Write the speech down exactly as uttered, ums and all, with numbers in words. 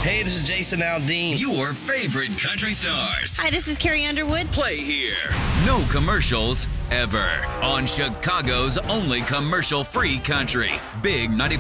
Hey, this is Jason Aldean. Your favorite country stars. Hi, this is Carrie Underwood. Play here. No commercials ever. On Chicago's only commercial-free country. Big ninety-four.